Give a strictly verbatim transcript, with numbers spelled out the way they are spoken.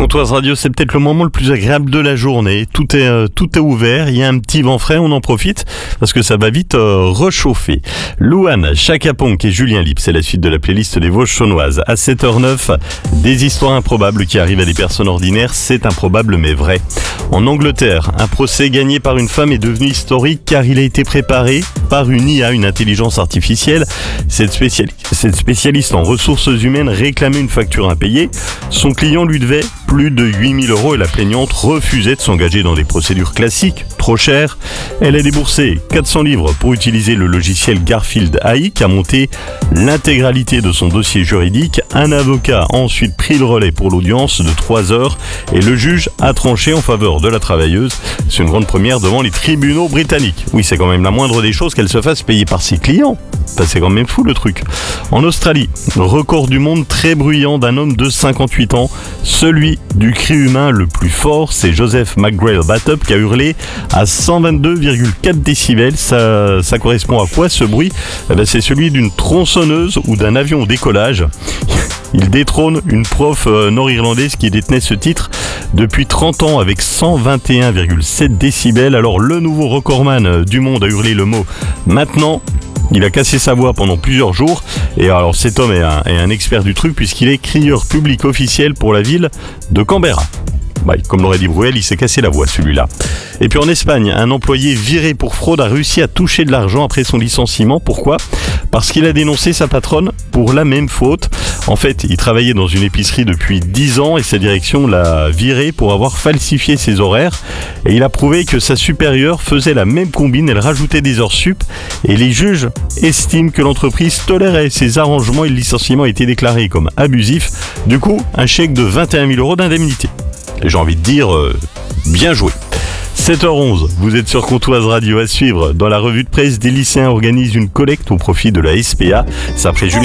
Comtoise Radio, c'est peut-être le moment le plus agréable de la journée. Tout est, euh, tout est ouvert, il y a un petit vent frais, on en profite parce que ça va vite euh, réchauffer. Louane, Chaka Ponk et Julien Lip, c'est la suite de la playlist des Vosges Chaunoises. À sept heures neuf, des histoires improbables qui arrivent à des personnes ordinaires, c'est improbable mais vrai. En Angleterre, un procès gagné par une femme est devenu historique car il a été préparé par une I A, une intelligence artificielle. Cette, spéciali- cette spécialiste en ressources humaines réclamait une facture impayée. Son client lui devait plus de huit mille euros et la plaignante refusait de s'engager dans des procédures classiques, trop chères. Elle a déboursé quatre cents livres pour utiliser le logiciel Garfield A I qui a monté l'intégralité de son dossier juridique. Un avocat a ensuite pris le relais pour l'audience de trois heures et le juge a tranché en faveur de la travailleuse. C'est une grande première devant les tribunaux britanniques. Oui, c'est quand même la moindre des choses qu'elle se fasse payer par ses clients. Enfin, c'est quand même fou le truc. En Australie, record du monde très bruyant d'un homme de cinquante-huit ans, celui du cri humain le plus fort, c'est Joseph McGrail-Battup qui a hurlé à cent vingt-deux virgule quatre décibels. Ça, ça correspond à quoi ce bruit ? Eh ben, c'est celui d'une tronçonneuse ou d'un avion au décollage. Il détrône une prof nord-irlandaise qui détenait ce titre depuis trente ans avec cent vingt et un virgule sept décibels. Alors le nouveau recordman du monde a hurlé le mot « maintenant ». Il a cassé sa voix pendant plusieurs jours et alors cet homme est un, est un expert du truc puisqu'il est crieur public officiel pour la ville de Canberra. Bah, comme l'aurait dit Bruel, il s'est cassé la voix celui-là. Et puis en Espagne, un employé viré pour fraude a réussi à toucher de l'argent après son licenciement. Pourquoi ? Parce qu'il a dénoncé sa patronne pour la même faute. En fait, il travaillait dans une épicerie depuis dix ans et sa direction l'a viré pour avoir falsifié ses horaires. Et il a prouvé que sa supérieure faisait la même combine, elle rajoutait des heures sup. Et les juges estiment que l'entreprise tolérait ces arrangements et le licenciement a été déclaré comme abusif. Du coup, un chèque de vingt et un mille euros d'indemnité. Et j'ai envie de dire, euh, bien joué. sept heures onze, vous êtes sur Comtoise Radio à suivre. Dans la revue de presse, des lycéens organisent une collecte au profit de la S P A. C'est après Julien